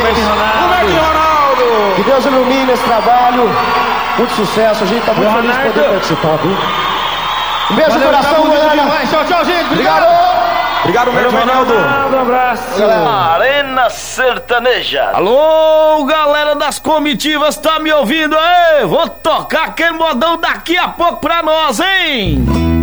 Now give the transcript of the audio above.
O Nerd Ronaldo. Que Deus ilumine esse trabalho. Muito sucesso, a gente tá muito feliz de poder participar, viu? Um beijo no coração, Goiânia. Tchau, tchau, gente. Obrigado. Obrigado, Nerd Ronaldo. Um abraço. Arena Sertaneja. Alô, galera das comitivas, tá me ouvindo aí? Vou tocar aquele modão daqui a pouco pra nós, hein?